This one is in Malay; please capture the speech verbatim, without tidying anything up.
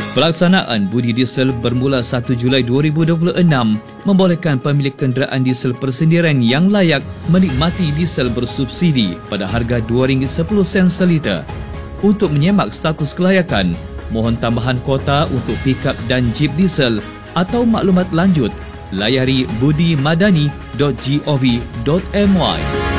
Pelaksanaan budi diesel bermula satu Julai dua ribu dua puluh enam membolehkan pemilik kenderaan diesel persendirian yang layak menikmati diesel bersubsidi pada harga dua ringgit sepuluh sen seliter. Untuk menyemak status kelayakan, mohon tambahan kota untuk pikap dan jeep diesel atau maklumat lanjut, layari budi madani dot gov dot my.